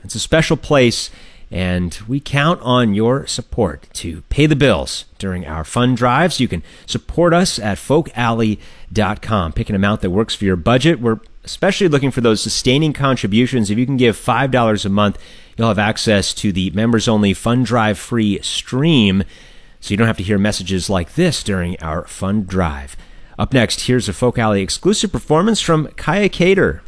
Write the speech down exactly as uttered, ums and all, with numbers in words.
It's a special place, and we count on your support to pay the bills during our fund drives. You can support us at folk alley dot com. Pick an amount that works for your budget. We're especially looking for those sustaining contributions. If you can give five dollars a month, you'll have access to the members-only Fund Drive free stream, so you don't have to hear messages like this during our fund drive. Up next, here's a Folk Alley exclusive performance from Kaya Cater.